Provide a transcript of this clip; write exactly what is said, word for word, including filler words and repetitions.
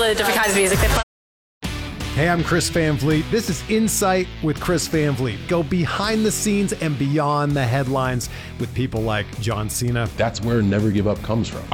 the different kinds of music they play. Hey, I'm Chris Van Vliet. This is Insight with Chris Van Vliet. Go behind the scenes and beyond the headlines with people like John Cena. That's where Never Give Up comes from.